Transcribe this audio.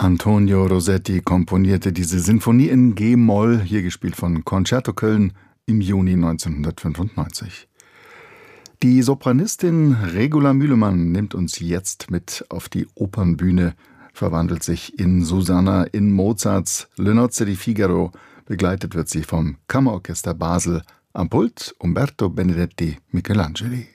Antonio Rossetti komponierte diese Sinfonie in G-Moll, hier gespielt von Concerto Köln, im Juni 1995. Die Sopranistin Regula Mühlemann nimmt uns jetzt mit auf die Opernbühne, verwandelt sich in Susanna in Mozarts Le Nozze di Figaro. Begleitet wird sie vom Kammerorchester Basel, am Pult Umberto Benedetti Michelangeli.